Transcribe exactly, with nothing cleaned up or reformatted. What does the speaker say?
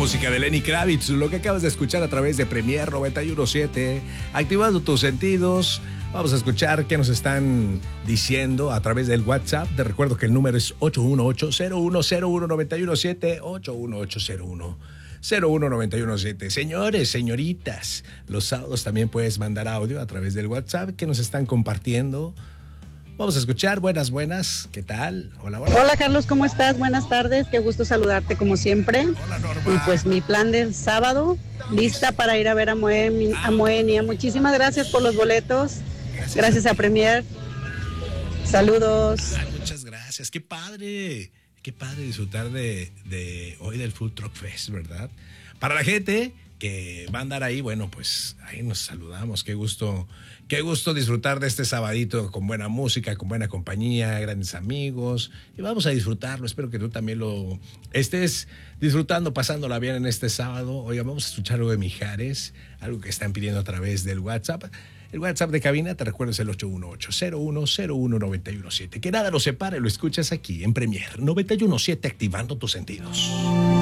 música de Lenny Kravitz, lo que acabas de escuchar a través de Premier noventa y uno punto siete, activando tus sentidos. Vamos a escuchar qué nos están diciendo a través del WhatsApp. Te recuerdo que el número es ocho uno ocho, cero uno cero uno, nueve uno siete, ocho uno ocho, cero uno cero uno, nueve uno siete. Señores, señoritas, los sábados también puedes mandar audio a través del WhatsApp que nos están compartiendo. Vamos a escuchar. Buenas, buenas. ¿Qué tal? Hola, hola. Hola, Carlos, ¿cómo estás? Buenas tardes. Qué gusto saludarte como siempre. Hola, Norma. Y pues mi plan del sábado, lista para ir a ver a, Moe- a Moenia. Muchísimas gracias por los boletos. Gracias, Gracias a Premier. Saludos. Ay, muchas gracias. Qué padre. Qué padre disfrutar de, de hoy del Food Truck Fest, ¿verdad? Para la gente que va a andar ahí, bueno, pues ahí nos saludamos. Qué gusto, qué gusto disfrutar de este sabadito con buena música, con buena compañía, grandes amigos. Y vamos a disfrutarlo. Espero que tú también lo estés disfrutando, pasándola bien en este sábado. Oiga, vamos a escuchar algo de Mijares, algo que están pidiendo a través del WhatsApp. El WhatsApp de cabina, te recuerdo, es el ocho uno ocho, cero uno cero uno, nueve uno siete. Que nada lo separe, lo escuchas aquí en Premier noventa y uno punto siete, activando tus sentidos.